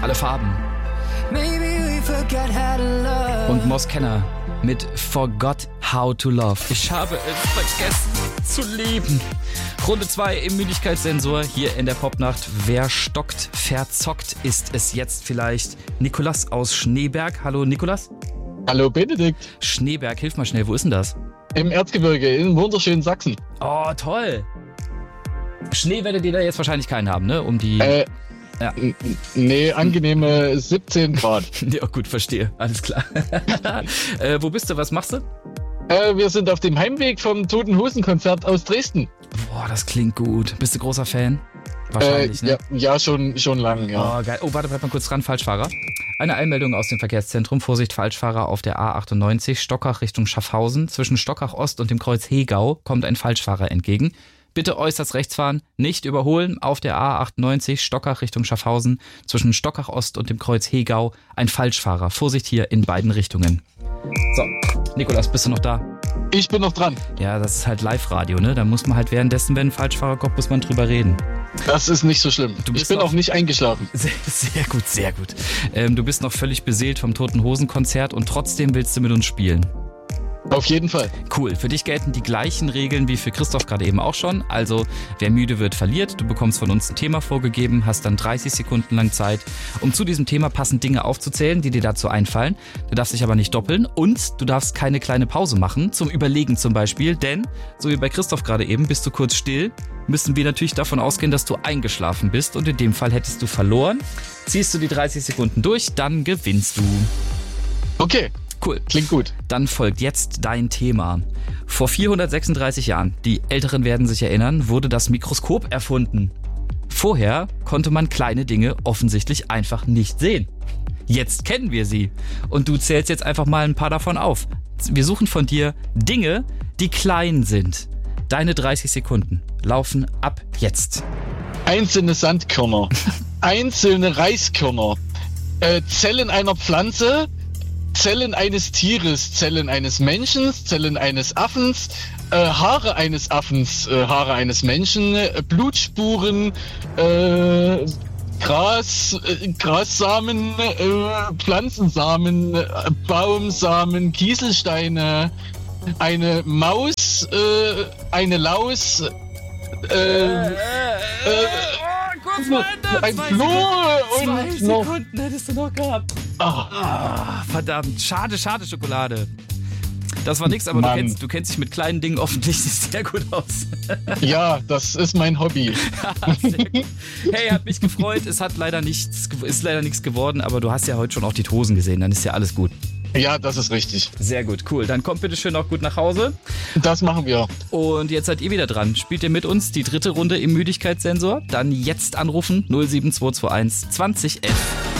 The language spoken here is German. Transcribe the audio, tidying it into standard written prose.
alle Farben. Und Moss Kenner mit Forgot How to Love. Ich habe es vergessen zu lieben. Runde 2 im Müdigkeitssensor hier in der Popnacht. Wer stockt, verzockt, ist es jetzt vielleicht Nikolas aus Schneeberg. Hallo Nikolas. Hallo Benedikt. Schneeberg, hilf mal schnell, wo ist denn das? Im Erzgebirge, in wunderschönen Sachsen. Oh, toll. Schnee werdet ihr da jetzt wahrscheinlich keinen haben, ne? Ja. Nee, angenehme 17 Grad. Ja, gut, verstehe. Alles klar. Wo bist du? Was machst du? Wir sind auf dem Heimweg vom Toten Hosen Konzert aus Dresden. Boah, das klingt gut. Bist du großer Fan? Wahrscheinlich, ne? Ja, schon lang, ja. Oh, geil. Oh, warte, bleib mal kurz dran. Falschfahrer. Eine Einmeldung aus dem Verkehrszentrum. Vorsicht, Falschfahrer auf der A98, Stockach Richtung Schaffhausen. Zwischen Stockach Ost und dem Kreuz Hegau kommt ein Falschfahrer entgegen. Bitte äußerst rechts fahren, nicht überholen. Auf der A98, Stockach Richtung Schaffhausen. Zwischen Stockach Ost und dem Kreuz Hegau ein Falschfahrer. Vorsicht hier in beiden Richtungen. So, Nikolas, bist du noch da? Ich bin noch dran. Ja, das ist halt Live-Radio, ne? Da muss man halt währenddessen, wenn ein Falschfahrer kommt, muss man drüber reden. Das ist nicht so schlimm. Ich bin auch nicht eingeschlafen. Sehr gut, sehr gut. Du bist noch völlig beseelt vom Toten Hosen Konzert und trotzdem willst du mit uns spielen. Auf jeden Fall. Cool. Für dich gelten die gleichen Regeln wie für Christoph gerade eben auch schon. Also, wer müde wird, verliert. Du bekommst von uns ein Thema vorgegeben, hast dann 30 Sekunden lang Zeit, um zu diesem Thema passend Dinge aufzuzählen, die dir dazu einfallen. Du darfst dich aber nicht doppeln und du darfst keine kleine Pause machen, zum Überlegen zum Beispiel. Denn, so wie bei Christoph gerade eben, bist du kurz still, müssen wir natürlich davon ausgehen, dass du eingeschlafen bist. Und in dem Fall hättest du verloren. Ziehst du die 30 Sekunden durch, dann gewinnst du. Okay. Cool. Klingt gut. Dann folgt jetzt dein Thema. Vor 436 Jahren, die Älteren werden sich erinnern, wurde das Mikroskop erfunden. Vorher konnte man kleine Dinge offensichtlich einfach nicht sehen. Jetzt kennen wir sie. Und du zählst jetzt einfach mal ein paar davon auf. Wir suchen von dir Dinge, die klein sind. Deine 30 Sekunden laufen ab jetzt. Einzelne Sandkörner. Einzelne Reiskörner. Zellen einer Pflanze. Zellen eines Tieres, Zellen eines Menschen, Zellen eines Affens, Haare eines Affens, Haare eines Menschen, Blutspuren, Grassamen, Pflanzensamen, Baumsamen, Kieselsteine, eine Maus, eine Laus, ein Floh und 2 Sekunden hättest du noch gehabt. Verdammt, schade Schokolade. Das war nix, aber du kennst dich mit kleinen Dingen offensichtlich sehr gut aus. Ja, das ist mein Hobby. Sehr gut. Hey, hat mich gefreut. Ist leider nichts geworden, aber du hast ja heute schon auch die Hosen gesehen, dann ist ja alles gut. Ja, das ist richtig. Sehr gut, cool. Dann kommt bitte schön auch gut nach Hause. Das machen wir. Und jetzt seid ihr wieder dran. Spielt ihr mit uns die dritte Runde im Müdigkeitssensor? Dann jetzt anrufen 07221 2011.